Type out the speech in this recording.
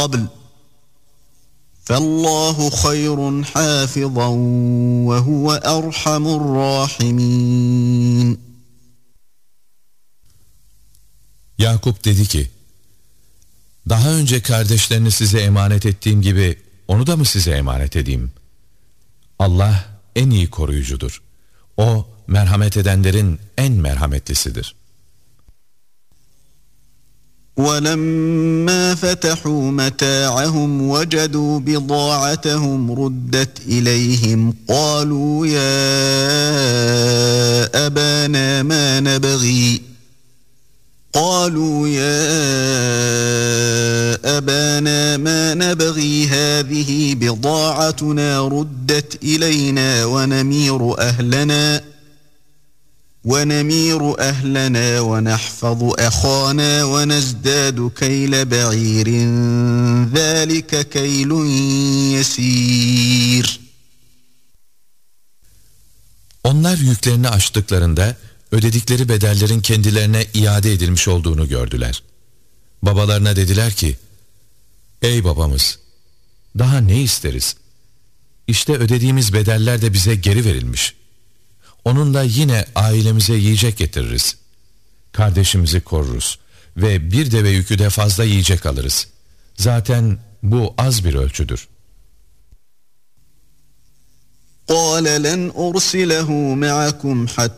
قبل فالله خير حافظا وهو أرحم الراحمين. Yakup dedi ki, daha önce kardeşlerini size emanet ettiğim gibi onu da mı size emanet edeyim? Allah en iyi koruyucudur. O merhamet edenlerin en merhametlisidir. وَلَمَّا فَتَحُوا مَتَاعَهُمْ وَجَدُوا بِضَاعَتَهُمْ رُدَّتْ إِلَيْهِمْ قَالُوا يَا أَبَانَا مَا نَبْغِي هَذِهِ بِضَاعَتُنَا رُدَّتْ إِلَيْنَا وَنَمِيرُ أَهْلَنَا وَنَحْفَظُ أَخَانَا وَنَزْدَادُ كَيْلَ بَعِيرٍ ذَلِكَ كَيْلٌ يَسِيرٌ. Onlar yüklerini açtıklarında ödedikleri bedellerin kendilerine iade edilmiş olduğunu gördüler. Babalarına dediler ki, ey babamız, daha ne isteriz? İşte ödediğimiz bedeller de bize geri verilmiş. Onunla yine ailemize yiyecek getiririz. Kardeşimizi koruruz ve bir deve yükü de fazla yiyecek alırız. Zaten bu az bir ölçüdür. قَالَ لَنْ أُرْسِلَهُ مَعَكُمْ حَتَّى